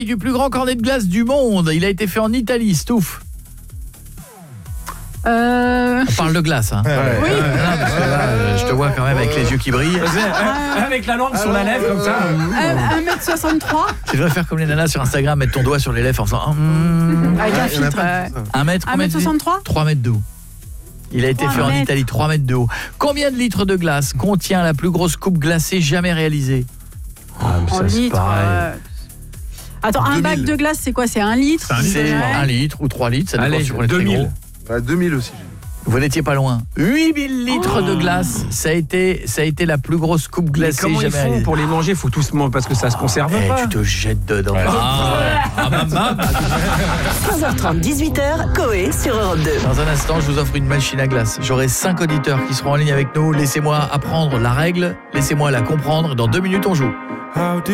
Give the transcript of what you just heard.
Du plus grand cornet de glace du monde. Il a été fait en Italie, Stouff. On parle de glace, hein. Oui. Parce que là, je te vois quand même avec les yeux qui brillent. Avec la langue sur la lèvre comme ça. 1m63. Tu devrais faire comme les nanas sur Instagram, mettre ton doigt sur les lèvres en faisant Avec un filtre. 1 mètre, 1m63. 3 mètres de haut. Il a été fait en Italie, 3 mètres de haut. Combien de litres de glace contient la plus grosse coupe glacée jamais réalisée? En litres. Attends, un 2000. bac de glace, c'est quoi? C'est 1 litre? C'est 1 litre ou 3 litres, ça dépend Allez, si on est très 2000. gros. 2000 aussi. Vous n'étiez pas loin. 8000 litres de glace, ça a été la plus grosse coupe Mais glacée comment ils jamais font réalisée. pour les manger? Faut tous manger parce que ça se conserve pas. Tu te jettes dedans. 15h30, 18h, Coé sur Europe 2. Dans un instant, je vous offre une machine à glace. J'aurai 5 auditeurs qui seront en ligne avec nous. Laissez-moi apprendre la règle, laissez-moi la comprendre. Dans 2 minutes, on joue.